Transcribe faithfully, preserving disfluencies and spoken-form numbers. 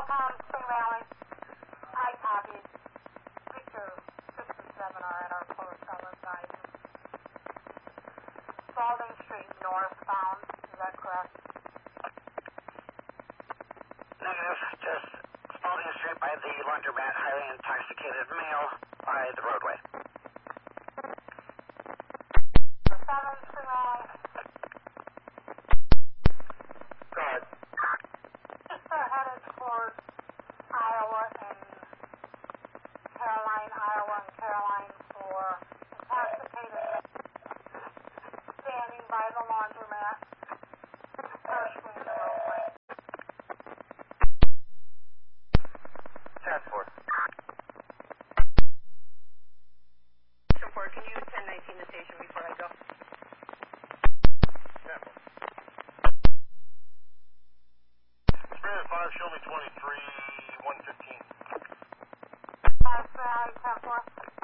Falcon, Spring Valley. I copied. Victor six and seven are at our post outside. Spalding Street northbound, is that correct? Negative, just Spalding Street by the laundromat, highly intoxicated male by the roadway. seven, Spring Valley. Go ahead. Just uh, headed towards Iowa and Caroline, Iowa and Caroline for intoxicated standing by the laundromat, partially in the roadway. Task Force. Station four, can you ten nineteen the station before I go? Temple. Spirit five, show me twenty-three, one fifteen. Pass Valley, ten four.